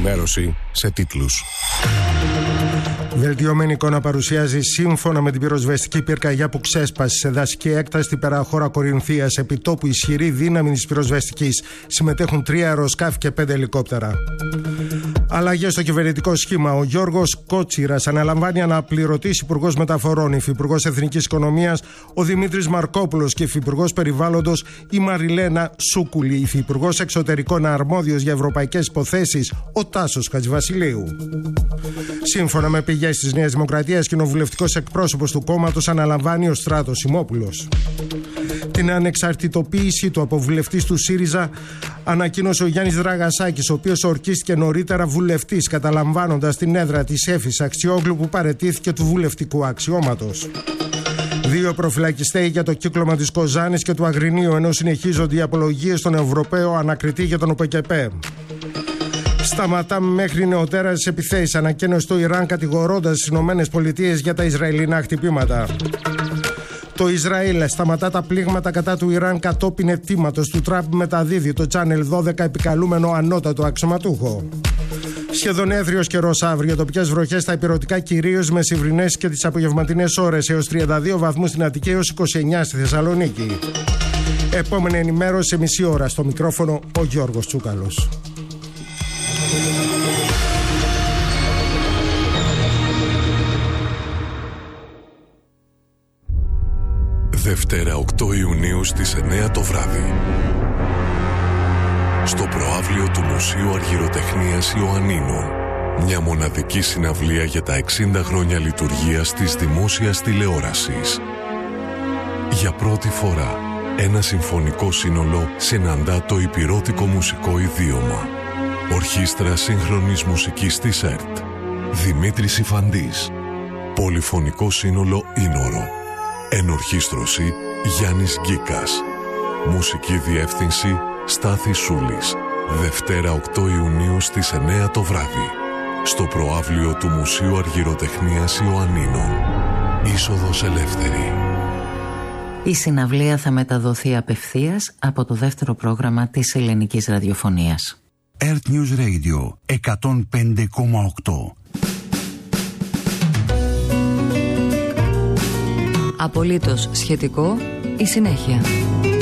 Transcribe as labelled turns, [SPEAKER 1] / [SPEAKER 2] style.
[SPEAKER 1] ενημέρωση σε τίτλους.
[SPEAKER 2] Βελτιωμένη εικόνα παρουσιάζει σύμφωνα με την πυροσβεστική πυρκαγιά που ξέσπασε σε δασική έκταση στην περαχώρα Κορινθίας. Επιτόπου ισχυρή δύναμη της πυροσβεστικής. Συμμετέχουν 3 αεροσκάφη και 5 ελικόπτερα. Αλλαγές στο κυβερνητικό σχήμα. Ο Γιώργος Κότσιρας αναλαμβάνει αναπληρωτής Υπουργός Μεταφορών, Υφυπουργός Εθνικής Οικονομίας ο Δημήτρης Μαρκόπουλος και Υφυπουργός Περιβάλλοντος η Μαριλένα Σούκουλη. Υφυπουργός Εξωτερικών αρμόδιος για ευρωπαϊκές υποθέσεις ο Τάσος Χατζηβασιλείου. Σύμφωνα με πηγές της Νέας Δημοκρατίας, κοινοβουλευτικός εκπρόσωπος του κόμματος αναλαμβάνει ο Στράτος Σιμόπουλος. Την ανεξαρτητοποίηση του από βουλευτής του ΣΥΡΙΖΑ ανακοίνωσε ο Γιάννης Δραγασάκης, ο οποίος ορκίστηκε νωρίτερα βουλευτής, καταλαμβάνοντας την έδρα της Έφης Αξιόγλου που παραιτήθηκε του βουλευτικού αξιώματος. 2 προφυλακιστέοι για το κύκλωμα της Κοζάνης και του Αγρινίου, ενώ συνεχίζονται οι απολογίες στον Ευρωπαίο ανακριτή για τον ΟΠΕΚΕΠΕ. Σταματάμε μέχρι νεοτέρας επιθέσεις, ανακοίνωσε το Ιράν κατηγορώντας τις ΗΠΑ για τα Ισραηλινά χτυπήματα. Το Ισραήλ σταματά τα πλήγματα κατά του Ιράν κατόπιν αιτήματος του Τραμπ, μεταδίδει το Channel 12 επικαλούμενο ανώτατο αξιωματούχο. Σχεδόν έθριος καιρός αύριο, τοπικές βροχές στα ηπειρωτικά κυρίως μεσημβρινές και τις απογευματινές ώρες, έως 32 βαθμούς στην Αττική, έως 29 στη Θεσσαλονίκη. Επόμενη ενημέρωση σε μισή ώρα. Στο μικρόφωνο ο Γιώργος Τσούκαλος.
[SPEAKER 3] Δευτέρα 8 Ιουνίου στις 9 το βράδυ. Στο προαύλιο του Μουσείου Αργυροτεχνίας Ιωαννίνων. Μια μοναδική συναυλία για τα 60 χρόνια λειτουργίας της δημόσιας τηλεόρασης. Για πρώτη φορά, ένα συμφωνικό σύνολο συναντά το ηπειρώτικο μουσικό ιδίωμα. Ορχήστρα σύγχρονης μουσικής της ΕΡΤ. Δημήτρης Ιφαντής. Πολυφωνικό σύνολο Ίνορο. Ενορχήστρωση Γιάννης Γκίκας. Μουσική διεύθυνση Στάθης Σούλης. Δευτέρα 8 Ιουνίου στις 9 το βράδυ. Στο προαύλιο του Μουσείου Αργυροτεχνίας Ιωαννίνων. Είσοδος ελεύθερη.
[SPEAKER 4] Η συναυλία θα μεταδοθεί απευθείας από το δεύτερο πρόγραμμα της Ελληνικής Ραδιοφωνίας.
[SPEAKER 5] Earth News Radio 105,8.
[SPEAKER 4] Απολύτως σχετικό, η συνέχεια.